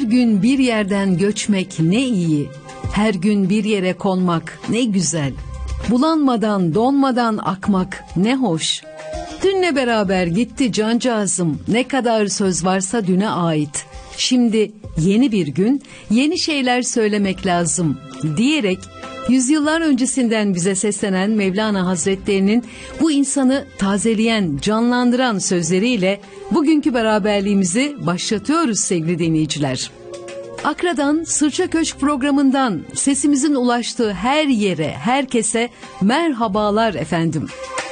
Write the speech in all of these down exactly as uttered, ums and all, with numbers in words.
gün bir yerden göçmek ne iyi, her gün bir yere konmak ne güzel. Bulanmadan, donmadan akmak ne hoş. Dünle beraber gitti cancağızım, ne kadar söz varsa düne ait. Şimdi yeni bir gün, yeni şeyler söylemek lazım diyerek yüzyıllar öncesinden bize seslenen Mevlana Hazretlerinin bu insanı tazeleyen, canlandıran sözleriyle bugünkü beraberliğimizi başlatıyoruz sevgili dinleyiciler. Akra'dan, Sırça Köşk programından sesimizin ulaştığı her yere, herkese merhabalar efendim.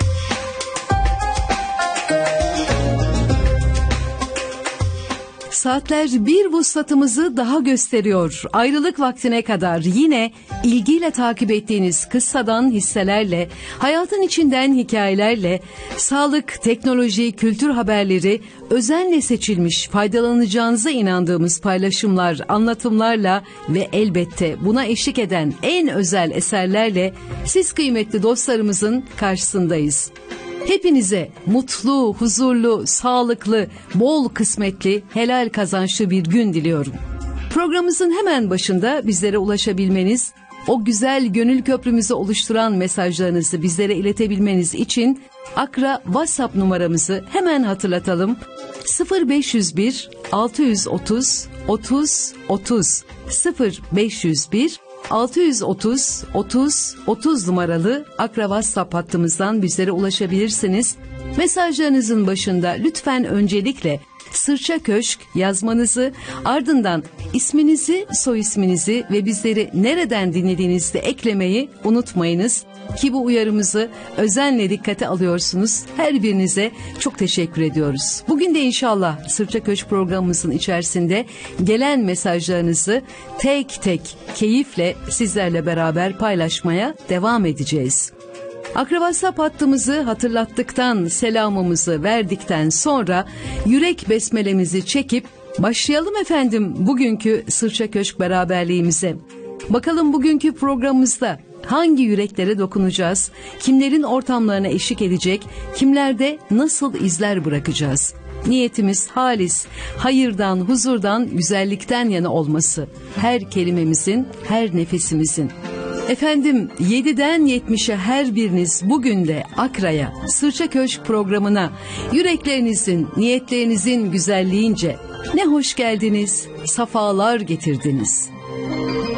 Saatler bir vuslatımızı daha gösteriyor. Ayrılık vaktine kadar yine ilgiyle takip ettiğiniz kıssadan hisselerle, hayatın içinden hikayelerle, sağlık, teknoloji, kültür haberleri, özenle seçilmiş, faydalanacağınıza inandığımız paylaşımlar, anlatımlarla ve elbette buna eşlik eden en özel eserlerle siz kıymetli dostlarımızın karşısındayız. Hepinize mutlu, huzurlu, sağlıklı, bol kısmetli, helal kazançlı bir gün diliyorum. Programımızın hemen başında bizlere ulaşabilmeniz, o güzel gönül köprümüzü oluşturan mesajlarınızı bizlere iletebilmeniz için Akra WhatsApp numaramızı hemen hatırlatalım. sıfır beş yüz bir altı yüz otuz otuz otuz sıfır beş yüz bir altı yüz otuz otuz otuz numaralı Akra WhatsApp hattımızdan bizlere ulaşabilirsiniz. Mesajlarınızın başında lütfen öncelikle Sırça Köşk yazmanızı, ardından isminizi, soy isminizi ve bizleri nereden dinlediğinizi de eklemeyi unutmayınız. Ki bu uyarımızı özenle dikkate alıyorsunuz. Her birinize çok teşekkür ediyoruz. Bugün de inşallah Sırça Köşk programımızın içerisinde gelen mesajlarınızı tek tek keyifle sizlerle beraber paylaşmaya devam edeceğiz. Akra WhatsApp hattımızı hatırlattıktan, selamımızı verdikten sonra yürek besmelemizi çekip başlayalım efendim bugünkü Sırça Köşk beraberliğimize. Bakalım bugünkü programımızda hangi yüreklere dokunacağız, kimlerin ortamlarına eşlik edecek, kimlerde nasıl izler bırakacağız? Niyetimiz halis, hayırdan, huzurdan, güzellikten yana olması. Her kelimemizin, her nefesimizin. Efendim yediden yetmişe her biriniz bugün de Akra'ya, Sırça Köşk programına yüreklerinizin, niyetlerinizin güzelliğince ne hoş geldiniz, safalar getirdiniz.